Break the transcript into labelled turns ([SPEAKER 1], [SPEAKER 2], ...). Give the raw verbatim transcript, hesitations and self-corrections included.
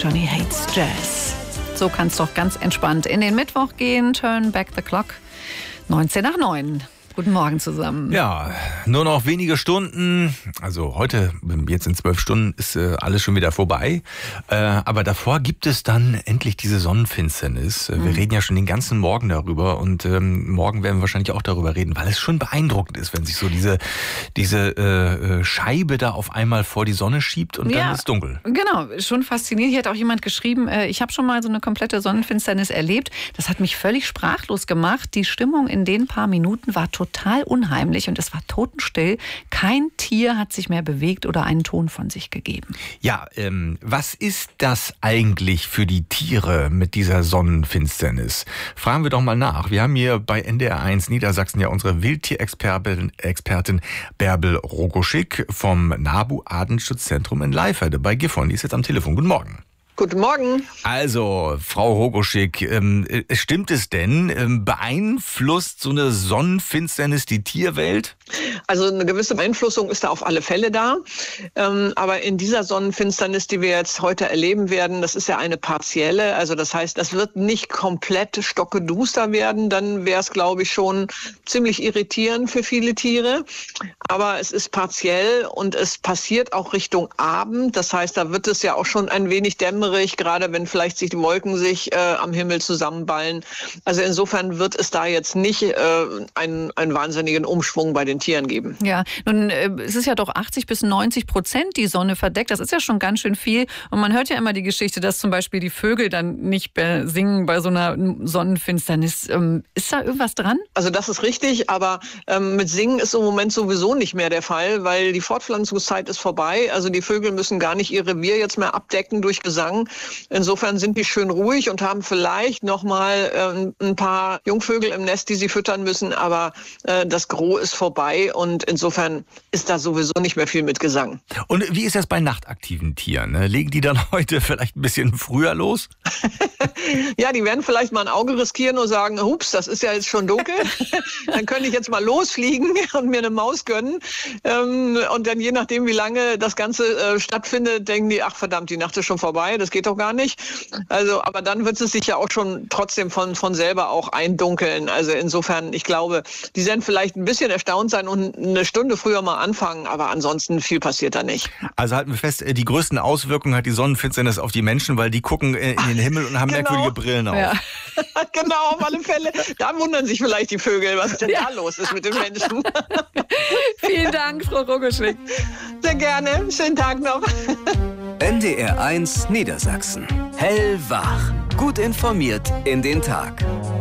[SPEAKER 1] Johnny Hates Jazz. So kann es doch ganz entspannt in den Mittwoch gehen. Turn back the clock. neunzehn nach neun. Guten Morgen zusammen.
[SPEAKER 2] Ja, nur noch wenige Stunden. Also heute, jetzt in zwölf Stunden, ist äh, alles schon wieder vorbei. Äh, aber davor gibt es dann endlich diese Sonnenfinsternis. Mhm. Wir reden ja schon den ganzen Morgen darüber. Und ähm, morgen werden wir wahrscheinlich auch darüber reden, weil es schon beeindruckend ist, wenn sich so diese, diese äh, Scheibe da auf einmal vor die Sonne schiebt und ja, dann ist es dunkel.
[SPEAKER 1] Genau, schon faszinierend. Hier hat auch jemand geschrieben, äh, ich habe schon mal so eine komplette Sonnenfinsternis erlebt. Das hat mich völlig sprachlos gemacht. Die Stimmung in den paar Minuten war total total unheimlich und es war totenstill. Kein Tier hat sich mehr bewegt oder einen Ton von sich gegeben.
[SPEAKER 2] Ja, ähm, was ist das eigentlich für die Tiere mit dieser Sonnenfinsternis? Fragen wir doch mal nach. Wir haben hier bei N D R eins Niedersachsen ja unsere Wildtierexpertin Expertin Bärbel Rogoschik vom NABU Artenschutzzentrum in Leiferde bei Gifhorn. Die ist jetzt am Telefon. Guten Morgen.
[SPEAKER 3] Guten Morgen.
[SPEAKER 2] Also, Frau Rogoschik, ähm, stimmt es denn, ähm, beeinflusst so eine Sonnenfinsternis die Tierwelt?
[SPEAKER 3] Also eine gewisse Beeinflussung ist da auf alle Fälle da. Ähm, aber in dieser Sonnenfinsternis, die wir jetzt heute erleben werden, das ist ja eine partielle. Also das heißt, das wird nicht komplett stockeduster werden. Dann wäre es, glaube ich, schon ziemlich irritierend für viele Tiere. Aber es ist partiell und es passiert auch Richtung Abend. Das heißt, da wird es ja auch schon ein wenig dämmerig, gerade wenn vielleicht sich die Wolken sich äh, am Himmel zusammenballen. Also insofern wird es da jetzt nicht äh, einen, einen wahnsinnigen Umschwung bei den Tieren geben.
[SPEAKER 1] Ja, nun äh, es ist ja doch achtzig bis neunzig Prozent die Sonne verdeckt. Das ist ja schon ganz schön viel. Und man hört ja immer die Geschichte, dass zum Beispiel die Vögel dann nicht mehr singen bei so einer Sonnenfinsternis. Ähm, ist da irgendwas dran?
[SPEAKER 3] Also das ist richtig, aber ähm, mit Singen ist im Moment sowieso nicht mehr der Fall, weil die Fortpflanzungszeit ist vorbei. Also die Vögel müssen gar nicht ihr Revier jetzt mehr abdecken durch Gesang. Insofern sind die schön ruhig und haben vielleicht noch mal äh, ein paar Jungvögel im Nest, die sie füttern müssen, aber äh, das Gros ist vorbei und insofern ist da sowieso nicht mehr viel mit Gesang.
[SPEAKER 2] Und wie ist das bei nachtaktiven Tieren? Legen die dann heute vielleicht ein bisschen früher los?
[SPEAKER 3] Ja, die werden vielleicht mal ein Auge riskieren und sagen, hups, das ist ja jetzt schon dunkel, dann könnte ich jetzt mal losfliegen und mir eine Maus gönnen. Ähm, und dann je nachdem, wie lange das Ganze äh, stattfindet, denken die, ach verdammt, die Nacht ist schon vorbei, das geht doch gar nicht. Also, aber dann wird es sich ja auch schon trotzdem von, von selber auch eindunkeln. Also insofern, ich glaube, die werden vielleicht ein bisschen erstaunt sein und eine Stunde früher mal anfangen, aber ansonsten viel passiert da nicht.
[SPEAKER 2] Also halten wir fest, die größten Auswirkungen hat die Sonnenfinsternis auf die Menschen, weil die gucken in den Himmel und haben genau. merkwürdige Brillen auf. Ja.
[SPEAKER 3] Genau, auf alle Fälle. Da wundern sich vielleicht die Vögel, was denn ja. da los ist mit den Menschen.
[SPEAKER 1] Vielen Dank, Frau Rogoschik.
[SPEAKER 3] Sehr gerne. Schönen Tag noch.
[SPEAKER 4] N D R eins Niedersachsen. Hellwach. Gut informiert in den Tag.